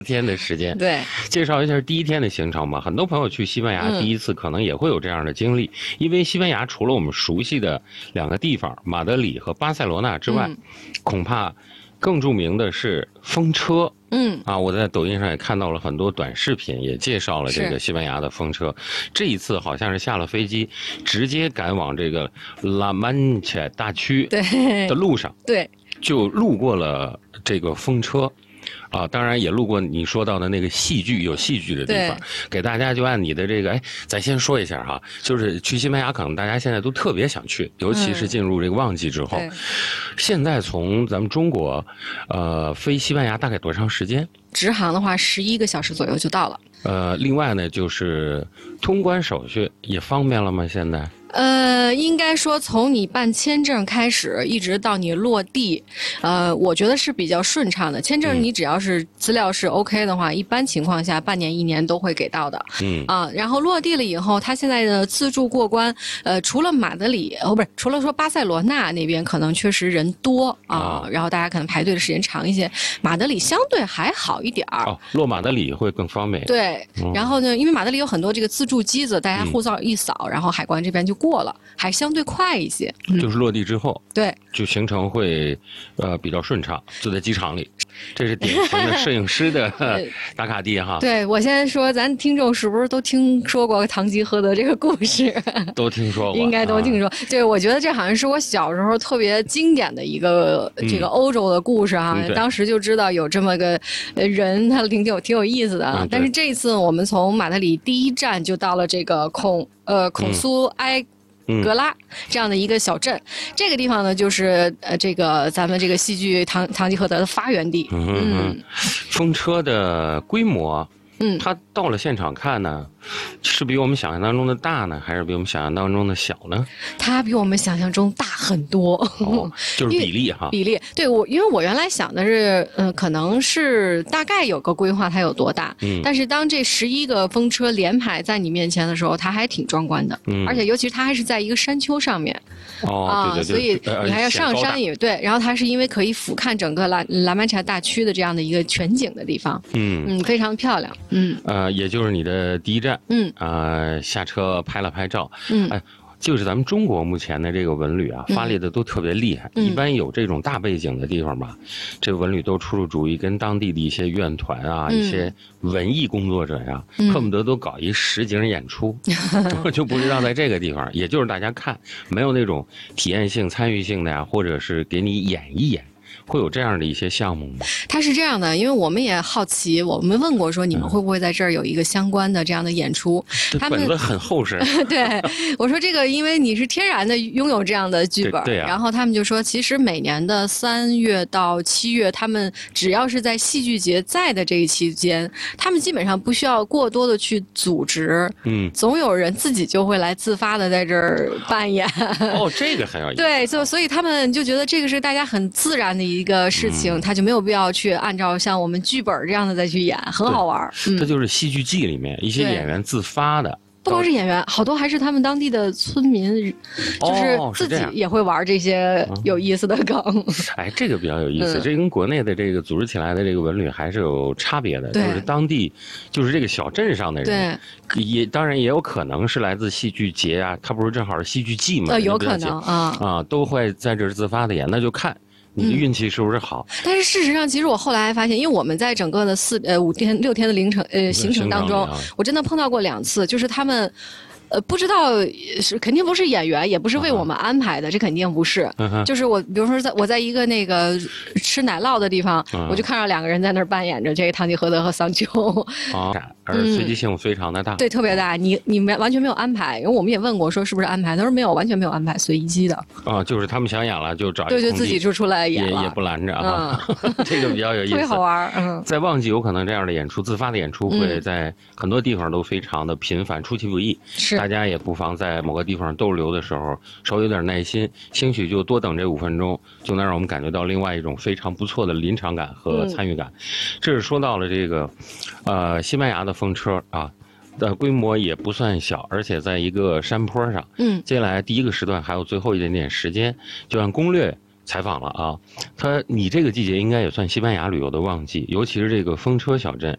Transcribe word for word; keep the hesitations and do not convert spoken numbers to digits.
天的时间。 对， 介绍一下第一天的行程吧。很多朋友去西班牙第一次可能也会有这样的经历，嗯、因为西班牙除了我们熟悉的两个地方马德里和巴塞罗那之外，嗯、恐怕更著名的是风车。 嗯啊，我在抖音上也看到了很多短视频，也介绍了这个西班牙的风车。这一次好像是下了飞机，直接赶往这个拉曼切大区的路上， 对， 就路过了这个风车。啊，当然也路过你说到的那个戏剧有戏剧的地方，给大家就按你的这个，哎，咱先说一下哈，就是去西班牙，可能大家现在都特别想去，尤其是进入这个旺季之后。嗯、现在从咱们中国，呃，飞西班牙大概多长时间？ 直航的话，十一个小时左右就到了。 呃，另外呢，就是通关手续也方便了吗？现在？ 呃，应该说从你办签证开始，一直到你落地，呃，我觉得是比较顺畅的。签证你只要是资料是 OK 的话，嗯、一般情况下半年一年都会给到的。嗯啊，然后落地了以后，他现在的自助过关，呃，除了马德里哦，不是，除了说巴塞罗那那边可能确实人多啊，哦、然后大家可能排队的时间长一些，马德里相对还好一点儿。 哦，落马德里会更方便。 对，嗯、然后呢，因为马德里有很多这个自助机子，大家护照一扫，嗯、然后海关这边就过了，还相对快一些。 嗯、就是落地之后， 对， 就行程会呃比较顺畅，就在机场里。这是典型的摄影师的打卡地哈。 对，我现在说，咱听众是不是都听说过堂吉诃德这个故事？ 都听说过， 应该都听说。啊、对，我觉得这好像是我小时候特别经典的一个这个欧洲的故事哈。嗯、当时就知道有这么个人，他挺有挺有意思的啊。嗯、但是这一次我们从马德里第一站就到了这个孔呃孔苏埃。嗯格拉这样的一个小镇，这个地方呢，就是呃，这个咱们这个戏剧堂堂吉诃德的发源地。 嗯嗯，风车的规模，嗯，它到了现场看呢，是比我们想象当中的大呢，还是比我们想象当中的小呢？ 它比我们想象中大很多， 哦、就是比例哈。 比例，对我，因为我原来想的是，嗯、呃，可能是大概有个规划，它有多大。嗯。但是当这十一个风车连排在你面前的时候，它还挺壮观的。嗯。而且尤其是它还是在一个山丘上面。 哦。 啊， 对对对， 所以你还要上山也对。然后它是因为可以俯瞰整个拉拉曼查大区的这样的一个全景的地方。嗯嗯，非常漂亮。嗯。 呃，也就是你的第一站。嗯。呃，下车拍了拍照。嗯。哎。就是咱们中国目前的这个文旅啊，发力的都特别厉害。嗯、一般有这种大背景的地方吧，这文旅都出出主意，跟当地的一些院团啊、嗯、一些文艺工作者呀、嗯，恨不得都搞一实景演出。我就不知道在这个地方，也就是大家看，没有那种体验性、参与性的呀，或者是给你演一演。会有这样的一些项目吗？ 它是这样的，因为我们也好奇，我们问过说你们会不会在这儿有一个相关的这样的演出？ 嗯、他们本子很厚实。 对，我说这个，因为你是天然的拥有这样的剧本， 对对啊、 然后他们就说，其实每年的三月到七月，他们只要是在戏剧节在的这一期间，他们基本上不需要过多的去组织，嗯，总有人自己就会来自发的在这儿扮演。 哦，这个很有意思。 对，所所以他们就觉得这个是大家很自然的一个事情，嗯、他就没有必要去按照像我们剧本这样的再去演，很好玩。 嗯、这就是戏剧季里面一些演员自发的。 不光是演员，好多还是他们当地的村民，就是自己也会玩这些有意思的梗。哦、 哎，这个比较有意思，嗯、这跟国内的这个组织起来的这个文旅还是有差别的。就是当地，就是这个小镇上的人，也当然也有可能是来自戏剧节啊，它不是正好是戏剧季嘛？ 呃，有可能啊啊，都会在这儿自发的演，那就看。你的运气是不是好？ 嗯、但是事实上，其实我后来还发现，因为我们在整个的四呃五天六天的凌晨呃行程当中，我真的碰到过两次，就是他们。呃，不知道是肯定不是演员，也不是为我们安排的， uh-huh. 这肯定不是。Uh-huh. 就是我，比如说在我在一个那个吃奶酪的地方， uh-huh. 我就看到两个人在那儿扮演着这个堂吉诃德和桑丘。 啊、uh-huh. 而随机性非常的大。 嗯、对，特别大。你你们完全没有安排，因为我们也问过说是不是安排，他说没有，完全没有安排，随机的。 啊，就是他们想演了就找一对，就自己就出来演了， 也也不拦着啊。嗯、这个比较有意思， 特别好玩。嗯， 在旺季有可能这样的演出，自发的演出会在很多地方都非常的频繁，出其不意。 是， 大家也不妨在某个地方逗留的时候，稍微有点耐心，兴许就多等这五分钟，就能让我们感觉到另外一种非常不错的临场感和参与感。嗯、这是说到了这个，呃，西班牙的风车啊。的规模也不算小，而且在一个山坡上。嗯，接下来第一个时段还有最后一点点时间，就按攻略采访了啊，他你这个季节应该也算西班牙旅游的旺季，尤其是这个风车小镇，